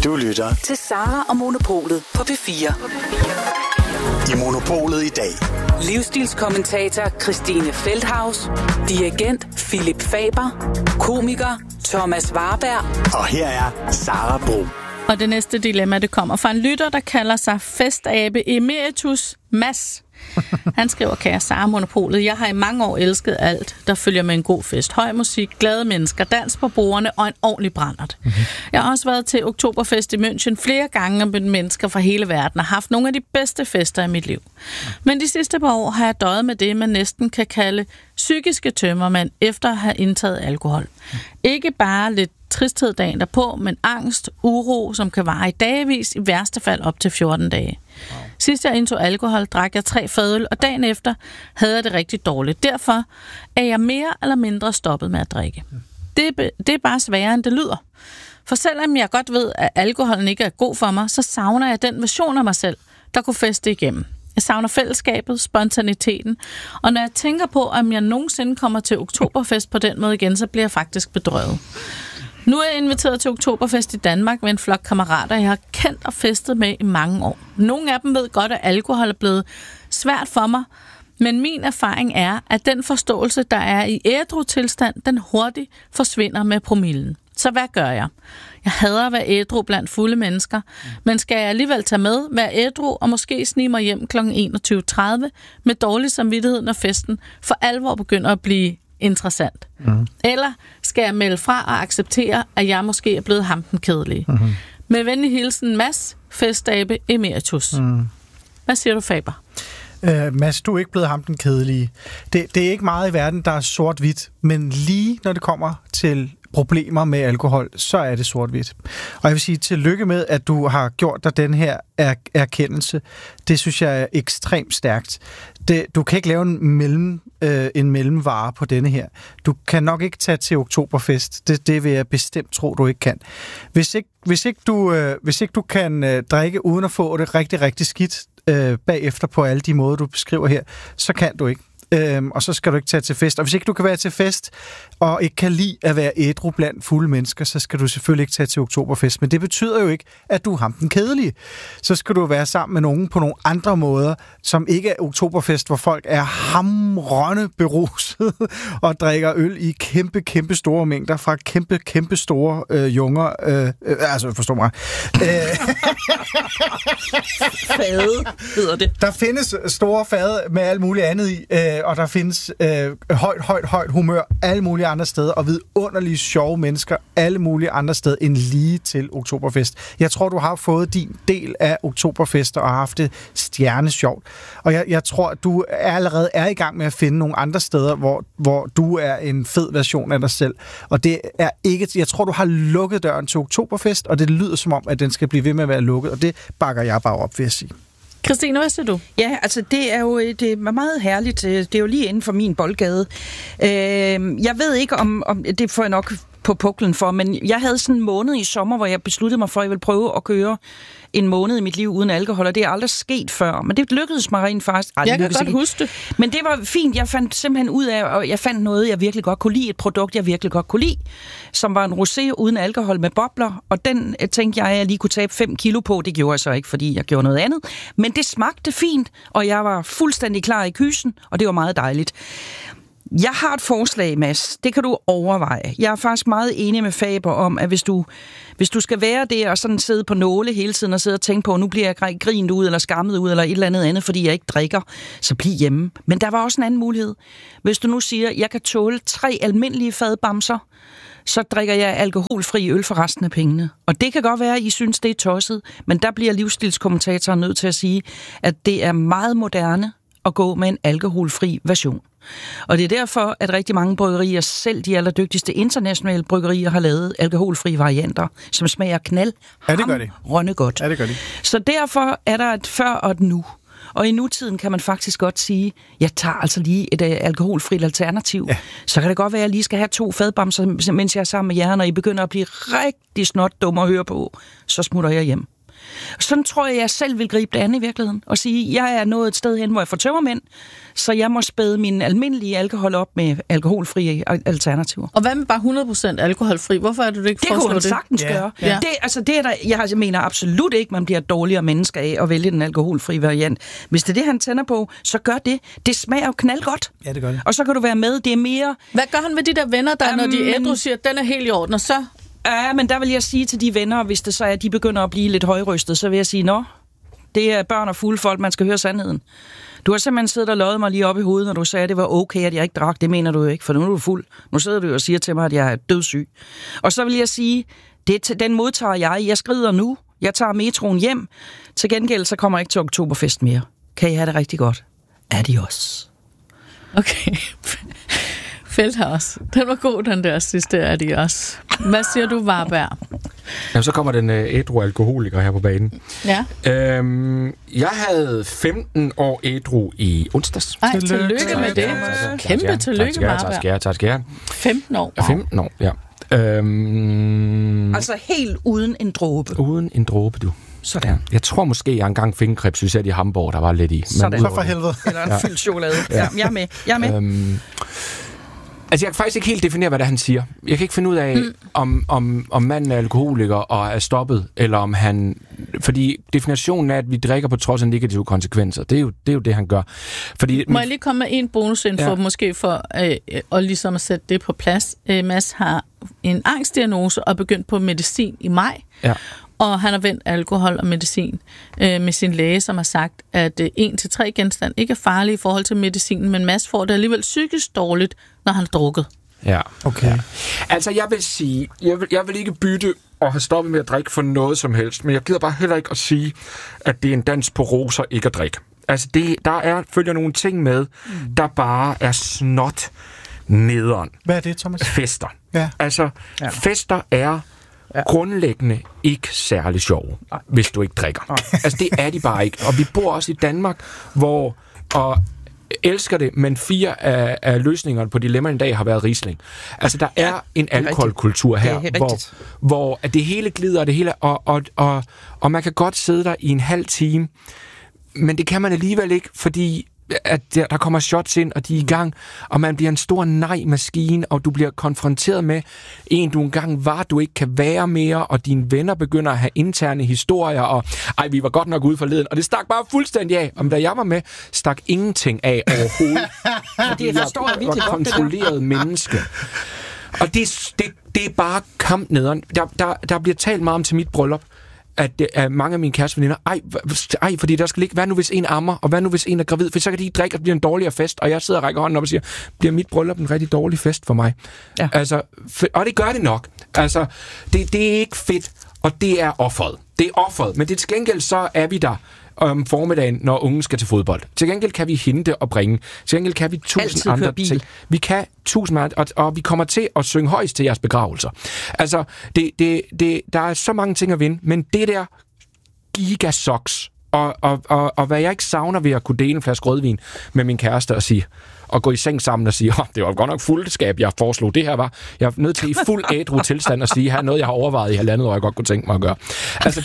Du lytter til Sara og Monopolet på P4. I Monopolet i dag. Livsstilskommentator Christine Feldhaus, dirigent Philip Faber, komiker Thomas Warberg. Og her er Sara Bro. Og det næste dilemma, det kommer fra en lytter, der kalder sig festabe emeritus Mads. Han skriver, kære Sara Monopolet, jeg har i mange år elsket alt, der følger med en god fest. Høj musik, glade mennesker, dans på bordene og en ordentlig brændert. Jeg har også været til Oktoberfest i München flere gange med mennesker fra hele verden og haft nogle af de bedste fester i mit liv. Men de sidste par år har jeg døjet med det, man næsten kan kalde psykiske tømmermænd efter at have indtaget alkohol. Ikke bare lidt tristhed dagen derpå, men angst, uro, som kan vare i dagevis, i værste fald op til 14 dage. Wow. Sidst jeg indtog alkohol, drak jeg 3 fadøl, og dagen efter havde jeg det rigtig dårligt. Derfor er jeg mere eller mindre stoppet med at drikke. Det er bare sværere, end det lyder. For selvom jeg godt ved, at alkoholen ikke er god for mig, så savner jeg den version af mig selv, der kunne feste igennem. Jeg savner fællesskabet, spontaniteten, og når jeg tænker på, om jeg nogensinde kommer til Oktoberfest på den måde igen, så bliver jeg faktisk bedrøvet. Nu er jeg inviteret til Oktoberfest i Danmark med en flok kammerater, jeg har kendt og festet med i mange år. Nogle af dem ved godt, at alkohol er blevet svært for mig, men min erfaring er, at den forståelse, der er i ædru-tilstand, den hurtigt forsvinder med promillen. Så hvad gør jeg? Jeg hader at være ædru blandt fulde mennesker, men skal jeg alligevel tage med, være ædru og måske snige mig hjem kl. 21.30 med dårlig samvittighed, når festen for alvor begynder at blive interessant? Eller skal jeg melde fra og acceptere, at jeg måske er blevet ham den kedelige? Med venlig hilsen, Mads, festabe emeritus. Hvad siger du, Faber? Mads, du er ikke blevet ham den kedelige. Det er ikke meget i verden, der er sort-hvidt, men lige når det kommer til problemer med alkohol, så er det sort-hvidt. Og jeg vil sige tillykke med, at du har gjort dig den her erkendelse. Det synes jeg er ekstremt stærkt. Du kan ikke lave en mellemvare på denne her. Du kan nok ikke tage til Oktoberfest. Det vil jeg bestemt tro, du ikke kan. Hvis ikke du kan drikke uden at få det rigtig, rigtig skidt bagefter på alle de måder, du beskriver her, så kan du ikke. Og så skal du ikke tage til fest. Og hvis ikke du kan være til fest, og ikke kan lide at være ædru blandt fulde mennesker, så skal du selvfølgelig ikke tage til Oktoberfest. Men det betyder jo ikke, at du er ham den kedelige. Så skal du være sammen med nogen på nogle andre måder, som ikke er Oktoberfest, hvor folk er hamrende beruset og drikker øl i kæmpe store mængder fra kæmpe store junger. Altså, forstår mig. Fade hedder det. Der findes store fade med alt muligt andet i, og der findes højt humør alle mulige andre steder, og vidunderlige sjove mennesker alle mulige andre steder end lige til Oktoberfest. Jeg tror, du har fået din del af Oktoberfester og har haft det stjernesjovt. Og jeg tror, at du allerede er i gang med at finde nogle andre steder, hvor du er en fed version af dig selv. Og det er ikke... Jeg tror, du har lukket døren til Oktoberfest, og det lyder som om, at den skal blive ved med at være lukket, og det bakker jeg bare op, vil jeg sige. Christine, hvad siger du? Ja, altså det er meget herligt. Det er jo lige inden for min boldgade. Jeg ved ikke, om det får jeg nok på puklen for, men jeg havde sådan en måned i sommer, hvor jeg besluttede mig for, at jeg ville prøve at køre en måned i mit liv uden alkohol, og det er aldrig sket før. Men det lykkedes mig rent faktisk. Jeg kan godt huske det. Men det var fint. Jeg fandt simpelthen ud af, og jeg fandt noget, jeg virkelig godt kunne lide. Et produkt, jeg virkelig godt kunne lide, som var en rosé uden alkohol med bobler. Og den tænkte jeg lige kunne tabe 5 kilo på. Det gjorde jeg så ikke, fordi jeg gjorde noget andet. Men det smagte fint, og jeg var fuldstændig klar i kysen, og det var meget dejligt. Jeg har et forslag, Mads. Det kan du overveje. Jeg er faktisk meget enig med Faber om, at hvis du skal være der og sådan sidde på nåle hele tiden og sidde og tænke på, nu bliver jeg grint ud eller skammet ud eller et eller andet, fordi jeg ikke drikker, så bliv hjemme. Men der var også en anden mulighed. Hvis du nu siger, at jeg kan tåle 3 almindelige fadbamser, så drikker jeg alkoholfri øl for resten af pengene. Og det kan godt være, at I synes, det er tosset, men der bliver livsstilskommentatoren nødt til at sige, at det er meget moderne at gå med en alkoholfri version. Og det er derfor, at rigtig mange bryggerier, selv de allerdygtigste internationale bryggerier, har lavet alkoholfrie varianter, som smager rønne godt. Ja, det gør de. Så derfor er der et før og et nu. Og i nutiden kan man faktisk godt sige, jeg tager altså lige et alkoholfrit alternativ. Ja. Så kan det godt være, at jeg lige skal have 2 fadbamser, mens jeg er sammen med jer, når I begynder at blive rigtig snot dumme at høre på. Så smutter jeg hjem. Sådan tror jeg selv vil gribe det an i virkeligheden. Og sige, jeg er nået et sted hen, hvor jeg får tømmermænd, så jeg må spæde min almindelige alkohol op med alkoholfri alternativer. Og hvad med bare 100% alkoholfri? Hvorfor er du ikke det kunne man sagtens gøre. Ja. Det er der, jeg mener absolut ikke, man bliver et dårligere menneske af at vælge den alkoholfri variant. Hvis det er det, han tænder på, så gør det. Det smager jo knaldgodt. Ja, det gør det. Og så kan du være med. Det er mere... Hvad gør han ved de der venner, der når de ædru siger, at den er helt i orden, og så... Ja, men der vil jeg sige til de venner, hvis det så er, at de begynder at blive lidt højrystet, så vil jeg sige, nå, det er børn og fulde folk, man skal høre sandheden. Du har simpelthen siddet og løjet mig lige op i hovedet, når du sagde, at det var okay, at jeg ikke drak. Det mener du jo ikke, for nu er du fuld. Nu sidder du og siger til mig, at jeg er dødssyg. Og så vil jeg sige, den modtager jeg. Jeg skrider nu. Jeg tager metroen hjem. Til gengæld, så kommer jeg ikke til oktoberfest mere. Kan I have det rigtig godt? Adios. Okay. Feldhaus. Den var god, den der sidste adios. Hvad siger du, Warberg? Jamen, så kommer den ædru alkoholiker her på banen. Ja. Jeg havde 15 år ædru i onsdags. Ej, tillykke med det. Kæmpe tillykke, Warberg. Tak skal jeg. 15 år. Wow. 15 år, ja. Altså helt uden en dråbe. Uden en dråbe, du. Sådan. Ja. Jeg tror måske, jeg engang fik en krebsysæt i Hamburg, der var lidt i. Sådan. Så for helvede. Eller en fyldt chokolade. Ja, jeg er med. Altså, jeg kan faktisk ikke helt definere, hvad det er, han siger. Jeg kan ikke finde ud af, om manden er alkoholiker og er stoppet, eller om han... Fordi definitionen er, at vi drikker på trods af negative konsekvenser. Det er jo det, han gør. Fordi, må jeg lige komme med en bonusinfo, måske for at ligesom at sætte det på plads. Mads har en angstdiagnose og begyndt på medicin i maj. Ja. Og han har vendt alkohol og medicin med sin læge, som har sagt, at 1-3 genstande ikke er farlige i forhold til medicinen, men Mads får det alligevel psykisk dårligt, når han har drukket. Ja, okay. Ja. Altså, jeg vil sige, jeg vil ikke bytte og have stoppet med at drikke for noget som helst, men jeg gider bare heller ikke at sige, at det er en dans på roser ikke at drikke. Altså, følger nogle ting med, der bare er snot nederen. Hvad er det, Thomas? Fester. Ja. Altså, fester er grundlæggende ikke særlig sjove, hvis du ikke drikker. Altså, det er de bare ikke. Og vi bor også i Danmark, hvor... Og elsker det, men 4 af løsningerne på dilemmaen i dag har været Riesling. Altså, der er en alkoholkultur her, hvor det hele glider, og det hele, og man kan godt sidde der i en halv time, men det kan man alligevel ikke, fordi at der kommer shots ind, og de er i gang, og man bliver en stor nej-maskine, og du bliver konfronteret med en, du engang var, du ikke kan være mere, og dine venner begynder at have interne historier, og vi var godt nok ude forleden, og det stak bare fuldstændig af. Og da jeg var med, stak ingenting af overhovedet. Det forstår jeg virkelig godt, kontrolleret menneske. Og det er bare kamp nederen. Der bliver talt meget om til mit bryllup, at mange af mine kæresteveninder, fordi der skal ligge, hvad nu hvis en ammer, og hvad nu hvis en er gravid, for så kan de ikke drikke, og det bliver en dårligere fest, og jeg sidder og rækker hånden op og siger, bliver mit bryllup en rigtig dårlig fest for mig? Ja. Altså, og det gør det nok. Altså, det er ikke fedt, og det er offeret. Det er offeret, men det til gengæld så er vi der om formiddagen, når unge skal til fodbold. Til gengæld kan vi hente og bringe. Til gengæld kan vi 1000 andre ting. Vi kan 1000 andre, og vi kommer til at synge højst til jeres begravelser. Altså, der er så mange ting at vinde, men det der gigasoks, og hvad jeg ikke savner ved at kunne dele en flaske rødvin med min kæreste og sige, og gå i seng sammen og sige, det var godt nok fuldskab, jeg foreslog. Det her var, jeg er nødt til i fuld ædru tilstand at sige, her er noget, jeg har overvejet i 1,5 år, jeg godt kunne tænke mig at gøre. Altså,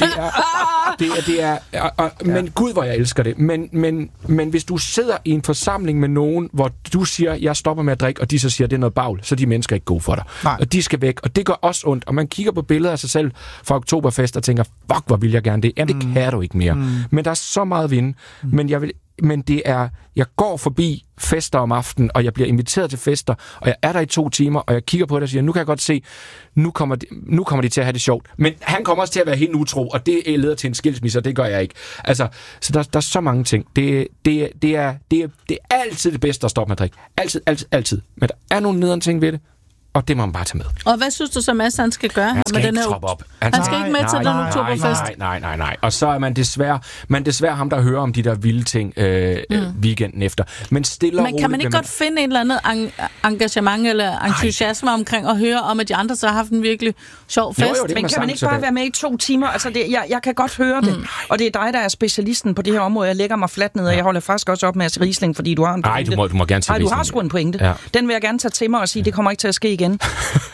men gud, hvor jeg elsker det. Men hvis du sidder i en forsamling med nogen, hvor du siger, jeg stopper med at drikke, og de så siger, det er noget bagl, så er de mennesker ikke gode for dig. Nej. Og de skal væk, og det gør også ondt. Og man kigger på billeder af sig selv fra Oktoberfest og tænker, fuck, hvor vil jeg gerne det. Jamen, det kan du ikke mere. Men der er så meget at vinde. Men det er, jeg går forbi fester om aftenen, og jeg bliver inviteret til fester, og jeg er der i 2 timer, og jeg kigger på det og siger, nu kan jeg godt se, nu kommer de til at have det sjovt. Men han kommer også til at være helt utro, og det leder til en skilsmisse, og det gør jeg ikke. Altså, så der er så mange ting. Det er altid det bedste at stoppe med at drikke. Altid. Men der er nogle nederen ting ved det, og det må man bare tage med. Og hvad synes du så, Mads, han skal gøre med den her? Han skal ikke med til den oktoberfest? Nej. Og så er man desværre ham, der hører om de der vilde ting weekenden efter. Men kan man ikke godt finde et eller andet engagement eller entusiasme omkring at høre om, at de andre så har haft en virkelig sjov fest? Jo, men kan man ikke bare være med i 2 timer? Altså, jeg kan godt høre det. Og det er dig, der er specialisten på det her område. Jeg lægger mig fladt ned, og jeg holder faktisk også op med at Riesling, fordi du har en pointe. Nej, du må gerne sige Riesling. Du har sgu en pointe. Ja. Den vil jeg gerne tage til mig og sige, det kommer ikke til at ske igen.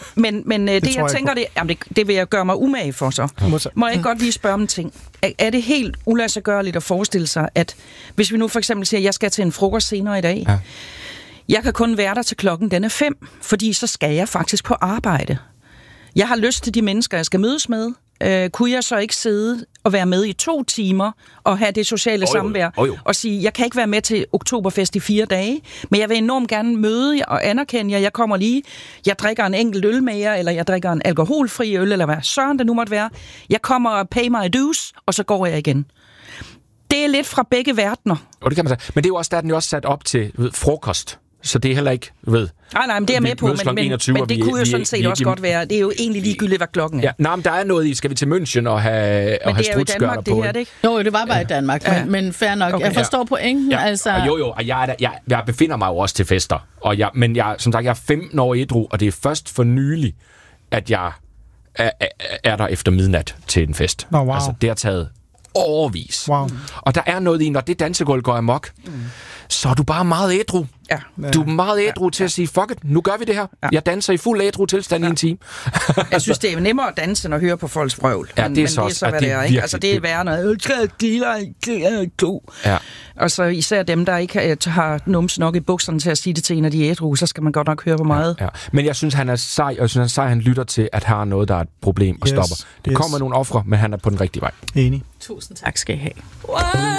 Men det, jeg tænker, det vil jeg gøre mig umage for så. Må jeg ikke godt lige spørge om en ting? Er det helt uladsiggørligt at forestille sig, at hvis vi nu for eksempel siger, at jeg skal til en frokost senere i dag, jeg kan kun være der til klokken den er 5, fordi så skal jeg faktisk på arbejde. Jeg har lyst til de mennesker, jeg skal mødes med. Kunne jeg så ikke sidde og være med i 2 timer og have det sociale samvær og sige, jeg kan ikke være med til Oktoberfest i 4 dage, men jeg vil enormt gerne møde jer og anerkende jer. Jeg kommer lige, jeg drikker en enkelt øl med jer, eller jeg drikker en alkoholfri øl, eller hvad søren det nu måtte være. Jeg kommer og pay my dues, og så går jeg igen. Det er lidt fra begge verdener. Og det kan man sige. Men det er jo også, der er den jo også sat op til frokost. Så det er heller ikke, Nej, men det er med på, men det kunne jo sådan set også godt være. Det er jo egentlig ligegyldigt, hvad klokken er. Ja, nej, men der er noget i, skal vi til München og have strutskørter på? Men det er jo i Danmark, det her, det ikke? Jo, det var bare i Danmark, men fair nok. Okay. Jeg forstår pointen, altså. Og jeg befinder mig jo også til fester. Men som sagt, jeg er 15 år ædru, og det er først for nylig, at jeg er der efter midnat til en fest. Wow. Altså, det har taget årevis. Wow. Og der er noget i, når det dansegulv går amok, så er du bare meget ædru. Ja. Du er meget ædru til at sige, fuck it, nu gør vi det her. Jeg danser i fuld ædru tilstand i en time. Jeg synes, det er nemmere at danse, end at høre på folks vrøvl. Ja, det er så hvad det er, ikke? Altså, det er værre noget. Ja. Og så især dem, der ikke har numse nok i bukserne til at sige det til en af de ædru, så skal man godt nok høre på meget. Ja. Men jeg synes, han er sej, og jeg synes, han lytter til, at har noget, der er et problem og stopper. Det kommer nogle ofre, men han er på den rigtige vej. Enig. Tusind tak skal I have.